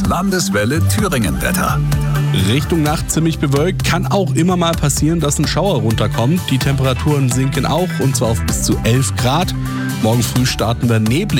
Landeswelle Thüringen-Wetter. Richtung Nacht ziemlich bewölkt, kann auch immer mal passieren, dass ein Schauer runterkommt. Die Temperaturen sinken auch, und zwar auf bis zu 11 Grad. Morgen früh starten wir neblig